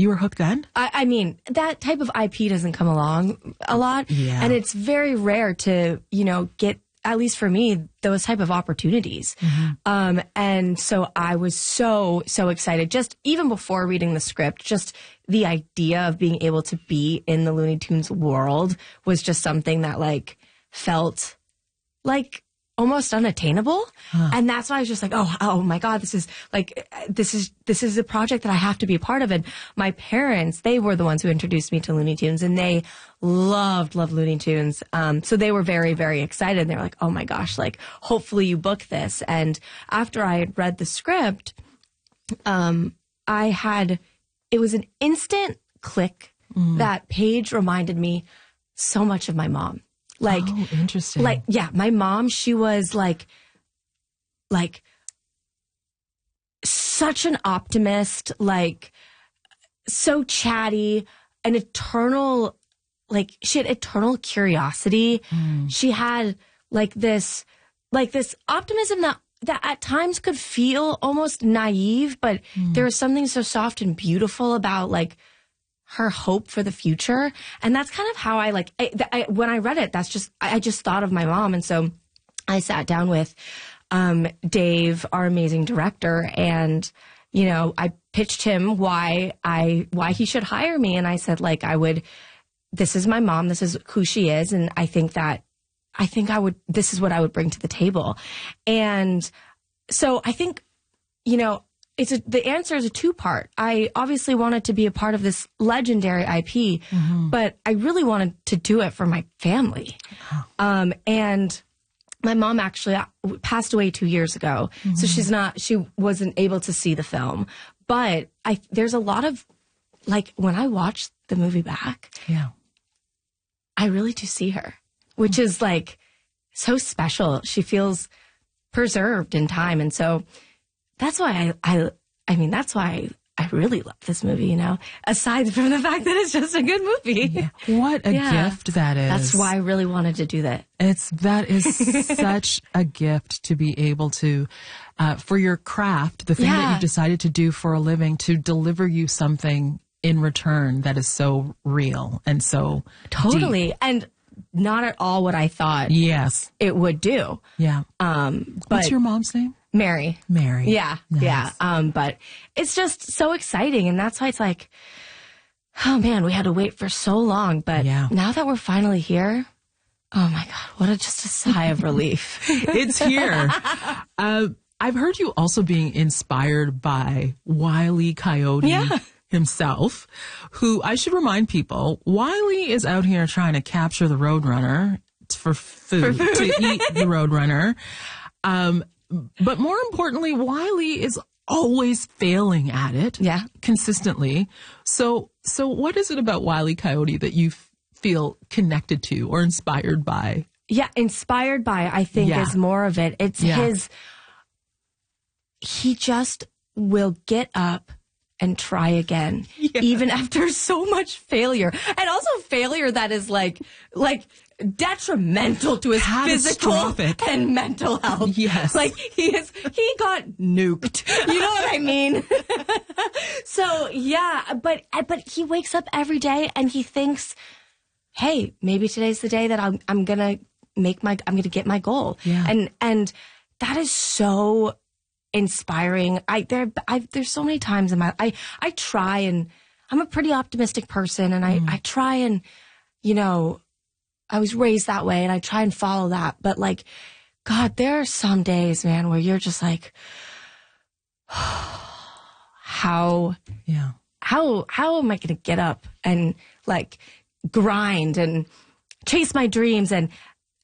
You were hooked then? I mean, that type of IP doesn't come along a lot. Yeah. And it's very rare to, get, at least for me, those type of opportunities. And so I was so, so excited. Just even before reading the script, just the idea of being able to be in the Looney Tunes world was just something that felt like almost unattainable. And that's why I was just like, oh my God, this is a project that I have to be a part of. And my parents, they were the ones who introduced me to Looney Tunes, and they loved Looney Tunes. So they were very, very excited. They were like, oh my gosh, hopefully you book this. And after I had read the script, it was an instant click. That Paige reminded me so much of my mom. Oh, interesting. My mom, she was like such an optimist, so chatty, an eternal, she had eternal curiosity. She had this optimism that at times could feel almost naive, but there was something so soft and beautiful about her hope for the future. And that's kind of how when I read it, I just thought of my mom. And so I sat down with Dave, our amazing director, and I pitched him why he should hire me. And I said, this is my mom, this is who she is, and this is what I would bring to the table. And so I think, the answer is a two-part. I obviously wanted to be a part of this legendary IP, but I really wanted to do it for my family. And my mom actually passed away 2 years ago, so she wasn't able to see the film. But there's a lot of, when I watch the movie back, I really do see her, which is so special. She feels preserved in time. And so that's why that's why I really love this movie, aside from the fact that it's just a good movie. Yeah. What a gift that is. That's why I really wanted to do that. That is such a gift to be able to, for your craft, the thing that you've decided to do for a living, to deliver you something in return that is so real and so totally deep. And not at all what I thought it would do. Yeah. What's your mom's name? Mary. Yeah. Nice. Yeah. But it's just so exciting. And that's why it's oh man, we had to wait for so long. But now that we're finally here, oh my God, what just a sigh of relief. It's here. I've heard you also being inspired by Wile E. Coyote himself, who, I should remind people, Wile E. is out here trying to capture the Roadrunner for food. To eat the Roadrunner. But more importantly, Wile E. is always failing at it. Consistently. So what is it about Wile E. Coyote that you feel connected to or inspired by? Yeah, inspired by, I think, is more of it. It's he just will get up and try again, even after so much failure. And also failure that is detrimental to his physical and mental health. Yes. He got nuked. You know what I mean? So but he wakes up every day and he thinks, hey, maybe today's the day that I'm going to get my goal. Yeah. And that is so inspiring. There's so many times in my, I try, and I'm a pretty optimistic person, and I try and, I was raised that way, and I try and follow that. But God, there are some days, man, where you're just how am I going to get up and grind and chase my dreams? And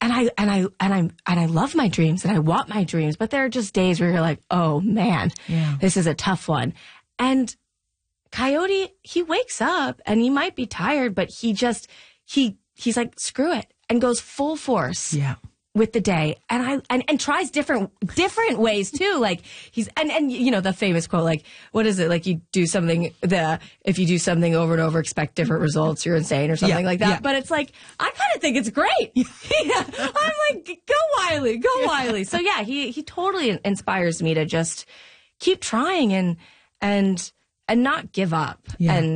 I love my dreams and I want my dreams, but there are just days where you're oh man, this is a tough one. And Coyote, he wakes up and he might be tired, but he's screw it, and goes full force with the day. And tries different ways too. He's, and the famous quote, what is it? You do something, if you do something over and over, expect different results, you're insane, or something like that. Yeah. But it's I kind of think it's great. I'm go Wiley. So he totally inspires me to just keep trying and not give up. And